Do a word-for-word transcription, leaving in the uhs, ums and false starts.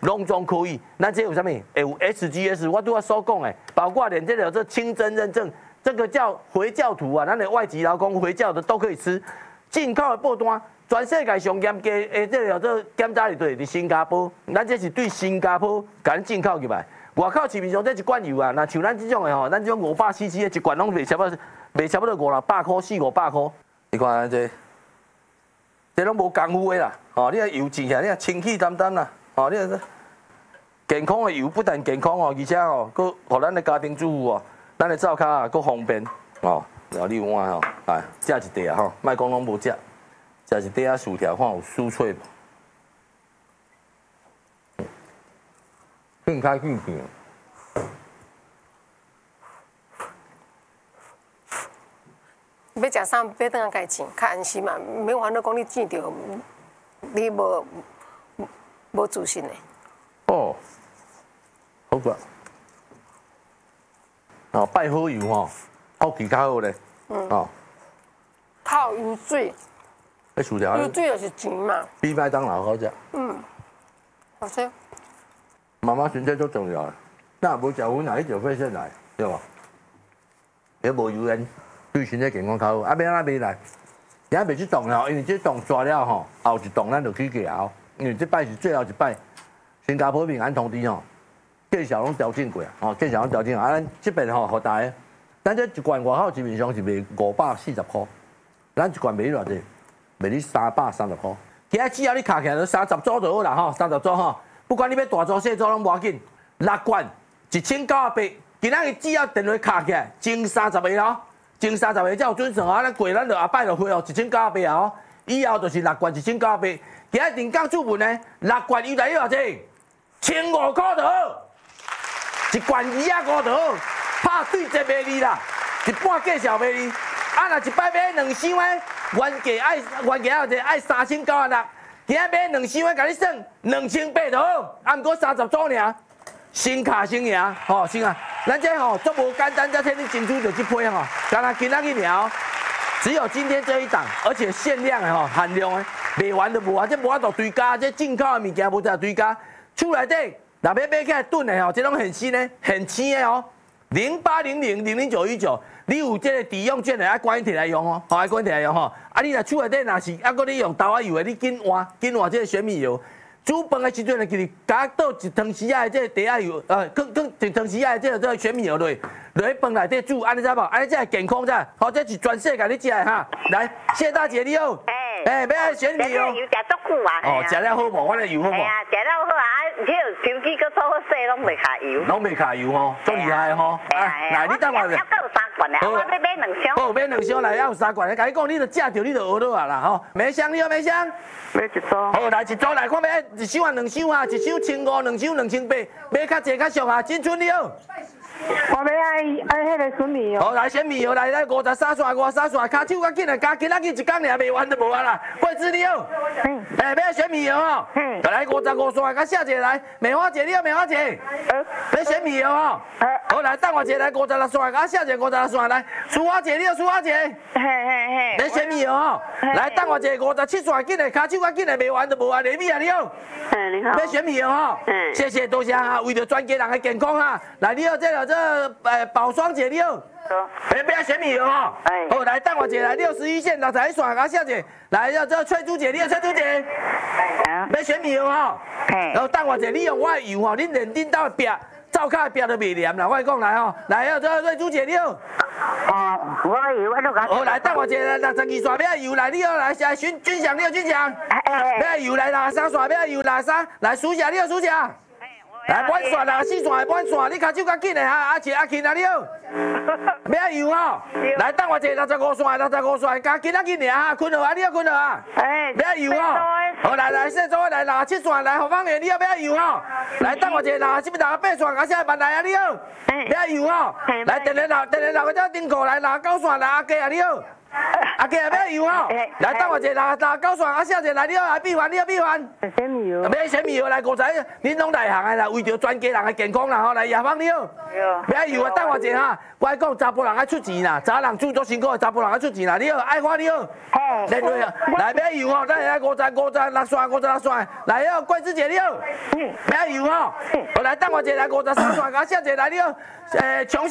拢总可以。咱这有啥物？会有 S G S， 我拄仔所讲的，包括连这个这清真认证，这个叫回教徒啊，咱的外籍劳工回教的都可以吃。进口的报单，全世界上严格的这个这检查里对伫新加坡，咱这是对新加坡赶进口入来。外口市面上这一罐油啊，那像咱这种的吼，咱这种五百 C C 的一罐拢卖差不多，卖差不多五六百块，四五百块。你看这，这拢无功夫的啦，吼！你个油煮起来，你啊清气淡淡啦，吼！你个健康的油不但健康哦，而且哦，佮互咱的家庭主妇哦，咱的灶骹啊佮方便哦。然后你有碗吼，来食一碟啊吼，莫讲拢无食，食一碟啊薯条，看有酥脆无？更开更甜。 要食啥，要等下家钱，较安心嘛。免烦恼讲你见着，你无无自信的。 哦，好个。哦，拜好油吼，福气较好咧。嗯。哦。 泡油水。 迄薯条。 油水就是钱嘛。 比麦当劳好食。 嗯。好吃。 妈妈身体最重要，那无食薰哪一条肺腺来，对无？也无油烟，对身体健康较好。啊，要安怎买来？今仔袂去动了，因为这动刷了吼，后一动咱就去咬，因为这摆是最后一摆。新加坡平安通知吼，介绍拢调整过啊，吼，介绍拢调整啊。咱这边吼，互大家，咱这一罐外口市面上是卖五百四十块，咱一罐卖偌济？卖你三百三十块。今仔只要你卡起来，就三十组就好啦，吼，三十组吼。不管你要大组小组拢无要紧，六罐一千九百八，今仔日只要电话卡起来，前三十个咯，前三十个才有准算啊！咱过咱就后摆就会哦，一千九百八哦，以后就是六罐一千九百八。今仔人工注文呢，六罐又来要偌济？千五块就好，一罐二啊五就好，拍对折卖你啦，一半价钱卖你。啊，若一摆买两箱的，原价爱原价偌济？爱三千九啊六。今仔买两箱，我甲你算两千八就好，啊，毋过三十组尔，先卡先赢，吼，先啊！咱这吼足无简单，才替你争取到这批吼，干那今仔日尔，只有今天这一档，而且限量的吼，限量的，卖完就无啊，这无法度追加，这进口的物件无得追加，厝内底若要买起来炖的吼，这种很新的、很鲜的哦，零八零零零零九一九。你有这个抵用券的，爱赶紧摕来用哦，好，爱赶紧摕来用吼。啊，你若厝内底若是啊，搁你用豆仔油的，你紧换紧换这个玄米油。煮饭的时阵呢，记得加倒一汤匙仔的这个茶仔油，呃，放放一汤匙仔的这个这个玄米油落，落去饭内底煮，安尼知无？安尼才会健康才。好，这是全世界你食的哈。来，谢大姐你好。哎，要爱玄米油。 油食足久啊。 哦，食了好无？我的油好无？ 哎呀，食了好啊，啊，迄手机搁做好势，拢袂卡油。 拢袂卡油吼，足厉害吼。 哎来，你等我。 还搁有三罐呢，我要买两箱。 好，买两箱来，还有三罐。甲你讲，你著食着，你著学到啊啦吼。梅香，你好梅香。 买一组。 好，来一组来，看买一箱啊，两箱啊，一箱千五，两箱两千八，买较济较俗啊，金春你好。 我要爱爱迄个玄米油。 好，来玄米油来，来五十三串，五十三串，骹手较紧来加，今仔日一工尔卖完就无啊啦。桂枝你好。嗯。哎，要玄米油哦。嗯。来五十五串，甲写一个来，梅花姐你好，梅花姐。呃。要玄米油哦。好，来等我一个来五十六串，甲写一个五十六串来，苏花姐你好，苏花姐。 嘿嘿嘿。 要玄米油哦。来等我一个五十七串，紧来，骹手较紧来卖完就无啊，李米啊你好。 嗯，你好。 要玄米油哦。嗯。谢谢，多谢哈，为了全家人的健康哈，来你好，这个。这呃宝霜姐你好，要不要玄米油哦？好，来蛋黄姐来六十一线六十一串，啊，小姐来要这翠珠姐，你好翠珠姐，要玄米油哦。然后蛋黄姐你用我的油哦，恁连恁兜壁灶骹壁都袂黏啦，我讲来哦，来要这瑞珠姐你好。 哦，我的油我都讲。 好，来蛋黄姐来六十二串，要油来你好来来军军翔你好军翔，要油来六十三串，要油六十三，来苏姐你好苏姐。来满线啦，四线的满线，你骹手较紧的哈，阿姐阿琴啊你好，要油哦，来等我一个六十五线，六十五线，加紧啊紧尔哈，坤豪啊你好坤豪啊，要油哦，好来来，说做来六十七线，来何方元你好要油哦，来等我一个六十七六十八线，阿姐万来啊你好，要油哦，来电联六电联六个只丁库来六十九线，来阿家啊你好， 啊，今日要油吼，来等我一下，六六九算，啊，写一下来，你好来闭环，你好闭环。 什么油？ 要什么油来？五十，恁拢内行的啦，为着全家人的健康啦吼，来叶芳你好。要油啊，等我一下哈，我讲查甫人爱出钱啦，查人做足辛苦的查甫人爱出钱啦，你好，爱花你好。 嘿。 来对啊，来要油吼，等下五十五十六算五十六算，来哦，桂枝姐你好。要油吼，我来等我一下来五十三算，啊，写一下来你好，诶，重。